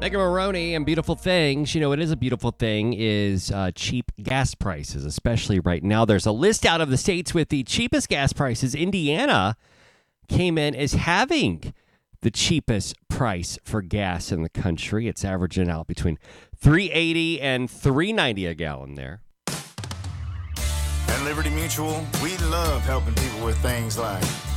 Megan Maroney and beautiful things. You know, it is a beautiful thing is cheap gas prices, especially right now. There's a list out of the states with the cheapest gas prices. Indiana came in as having the cheapest price for gas in the country. It's averaging out between $3.80 and $3.90 a gallon there. At Liberty Mutual, we love helping people with things like